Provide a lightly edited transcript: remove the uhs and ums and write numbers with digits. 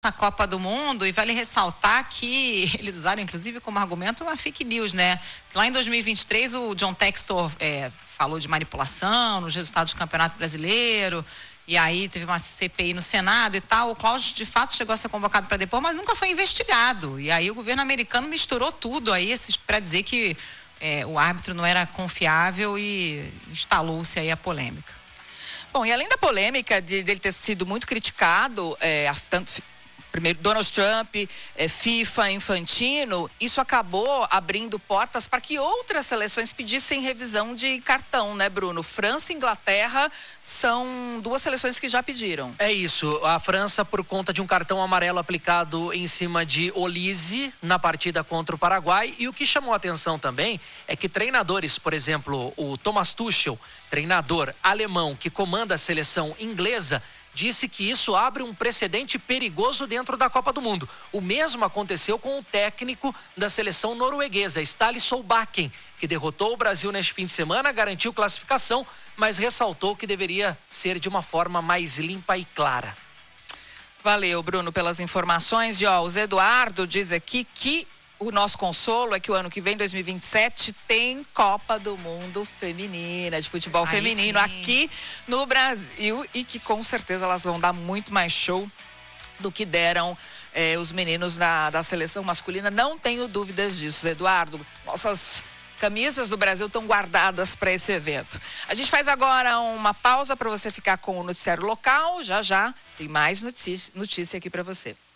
na Copa do Mundo, e vale ressaltar que eles usaram inclusive como argumento uma fake news, né? Lá em 2023 o John Textor falou de manipulação nos resultados do Campeonato Brasileiro, e aí teve uma CPI no Senado e tal. O Cláudio de fato chegou a ser convocado para depor, mas nunca foi investigado, e aí o governo americano misturou tudo aí para dizer que o árbitro não era confiável, e instalou-se aí a polêmica. Bom, e além da polêmica dele ter sido muito criticado, primeiro Donald Trump, FIFA, Infantino, isso acabou abrindo portas para que outras seleções pedissem revisão de cartão, né, Bruno? França e Inglaterra são duas seleções que já pediram. É isso, a França por conta de um cartão amarelo aplicado em cima de Olise na partida contra o Paraguai, e o que chamou a atenção também é que treinadores, por exemplo, o Thomas Tuchel, treinador alemão que comanda a seleção inglesa, disse que isso abre um precedente perigoso dentro da Copa do Mundo. O mesmo aconteceu com o técnico da seleção norueguesa, Ståle Solbakken, que derrotou o Brasil neste fim de semana, garantiu classificação, mas ressaltou que deveria ser de uma forma mais limpa e clara. Valeu, Bruno, pelas informações. E o Zé Eduardo diz aqui que o nosso consolo é que o ano que vem, 2027, tem Copa do Mundo feminina, de futebol feminino, sim, aqui no Brasil, e que com certeza elas vão dar muito mais show do que deram os meninos da seleção masculina. Não tenho dúvidas disso, Eduardo. Nossas camisas do Brasil estão guardadas para esse evento. A gente faz agora uma pausa para você ficar com o noticiário local. Já já tem mais notícia aqui para você.